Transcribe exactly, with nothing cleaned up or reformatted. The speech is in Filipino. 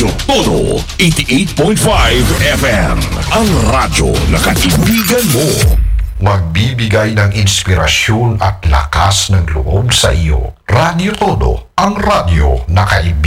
Radyo Todo eighty-eight point five F M. Ang radyo na kaibigan mo. Magbibigay ng inspirasyon at lakas ng loob sa iyo. Radyo Todo, ang radyo na kaibigan.